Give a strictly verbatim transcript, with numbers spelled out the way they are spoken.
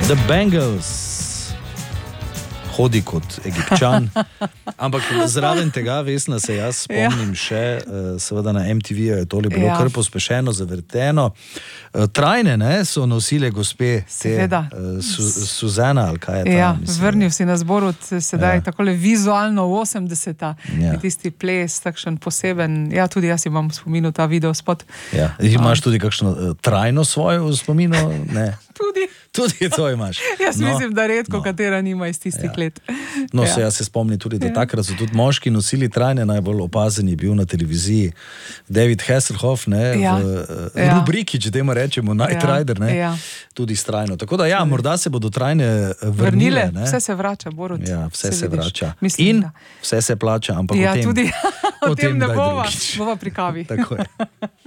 The Bengals. Hodi kot Egipčan, ampak zraven tega, Vesna, se jaz spomnim ja. še, seveda na M T V je tole bilo ja. kar pospešeno, zavrteno. Trajne, ne, so nosile gospe, te su, Suzana, ali kaj je ta? Ja, mislim, vrnil si na zboru sedaj ja. takole vizualno v osemdeseta, ja. tisti ples, takšen poseben, ja, tudi jaz imam v spominu ta video spot. Ja, imaš tudi kakšno trajno svojo v spominu? Ne. Tudi. Tudi to imaš. Jaz no, mislim, da redko, no. katera nima iz tistih ja. let. No, ja. se jaz se spomnim tudi, da ja. takrat so tudi moški nosili trajne, najbolj opazen je bil na televiziji David Hasselhoff, ne, ja. v ja. rubriki, če temu rečemo, Night ja. Rider, ne, ja. tudi strajno. Tako da ja, morda se bodo trajne vrnile. Vrnile, ne. vse se vrača, Borut. Ja, vse se, se vrača. Mislim, In da. vse se plača, ampak ja, o tem, tudi, o tem ne bova, drugič. bova pri kavi. Tako je.